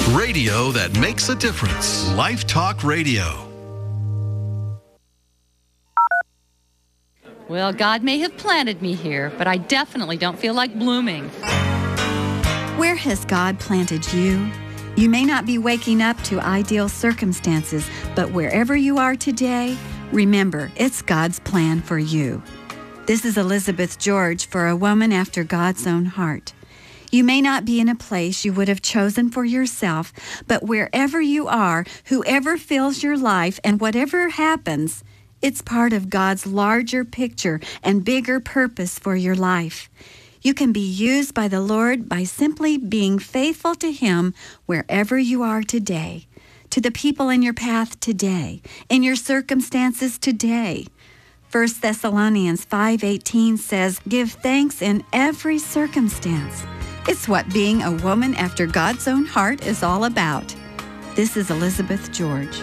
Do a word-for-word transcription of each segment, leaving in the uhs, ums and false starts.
Radio that makes a difference. Life Talk Radio. Well, God may have planted me here, but I definitely don't feel like blooming. Where has God planted you? You may not be waking up to ideal circumstances, but wherever you are today, remember, it's God's plan for you. This is Elizabeth George for A Woman After God's Own Heart. You may not be in a place you would have chosen for yourself, but wherever you are, whoever fills your life, and whatever happens, it's part of God's larger picture and bigger purpose for your life. You can be used by the Lord by simply being faithful to Him wherever you are today, to the people in your path today, in your circumstances today. First Thessalonians five eighteen says, "Give thanks in every circumstance." It's what being a woman after God's own heart is all about. This is Elizabeth George.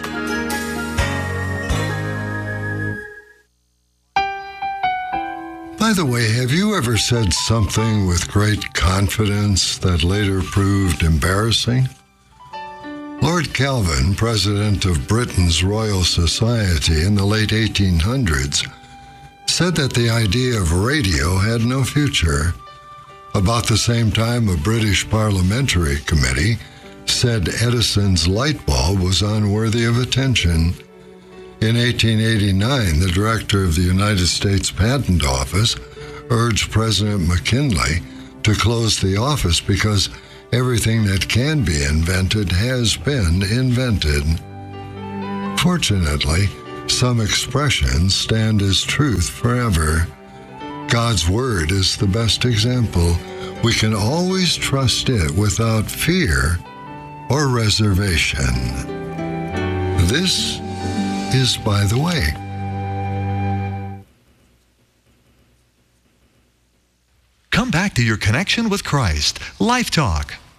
By the way, have you ever said something with great confidence that later proved embarrassing? Lord Kelvin, president of Britain's Royal Society in the late eighteen hundreds, said that the idea of radio had no future. About the same time, a British parliamentary committee said Edison's light bulb was unworthy of attention. In eighteen eighty-nine, the director of the United States Patent Office urged President McKinley to close the office because everything that can be invented has been invented. Fortunately, some expressions stand as truth forever. God's Word is the best example. We can always trust it without fear or reservation. This is By the Way. Come back to your connection with Christ. Life Talk.